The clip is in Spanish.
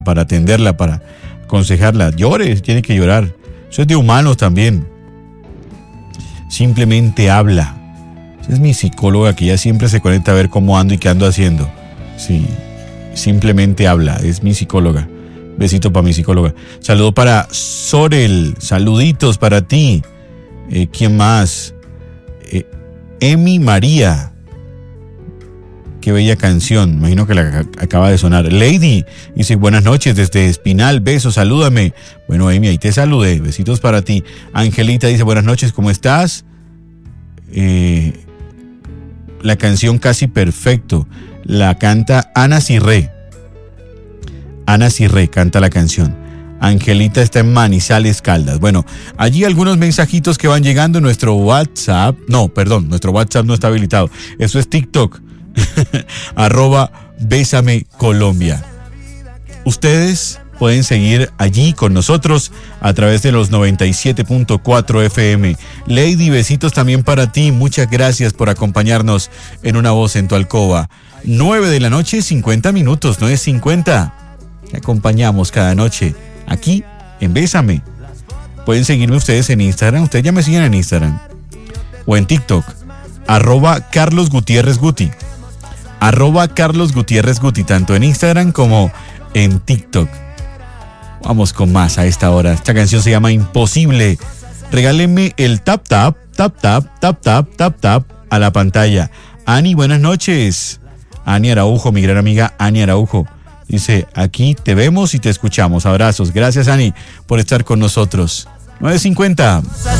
para atenderla, para aconsejarla. Llore, tiene que llorar. Eso es de humanos también. Simplemente habla. Esa es mi psicóloga, que ya siempre se conecta a ver cómo ando y qué ando haciendo. Sí, simplemente habla. Es mi psicóloga. Besito para mi psicóloga. Saludo para Sorel. Saluditos para ti. ¿Quién más? Emi María. Qué bella canción. Imagino que la acaba de sonar. Lady dice: buenas noches desde Espinal. Besos, salúdame. Bueno, Emi, ahí te saludé. Besitos para ti. Angelita dice: buenas noches, ¿cómo estás? La canción Casi Perfecto la canta Ana Cirré. Ana Cirré canta la canción. Angelita está en Manizales, Caldas. Bueno, allí algunos mensajitos que van llegando en nuestro WhatsApp. No, perdón, nuestro WhatsApp no está habilitado. Eso es TikTok. @Bésame Colombia. Ustedes pueden seguir allí con nosotros a través de los 97.4 FM. Lady, besitos también para ti. Muchas gracias por acompañarnos en Una Voz en tu Alcoba. 9 de la noche, 50 minutos, 9:50. Te acompañamos cada noche aquí en Bésame. Pueden seguirme ustedes en Instagram. Ustedes ya me siguen en Instagram o en TikTok. @Carlos Gutiérrez Guti. @Carlos Gutiérrez Guti, tanto en Instagram como en TikTok. Vamos con más a esta hora. Esta canción se llama Imposible. Regálenme el tap tap, tap tap, tap tap, tap tap a la pantalla. Ani, buenas noches. Ani Araujo, mi gran amiga Ani Araujo. Dice: aquí te vemos y te escuchamos. Abrazos. Gracias, Ani, por estar con nosotros. 9:50.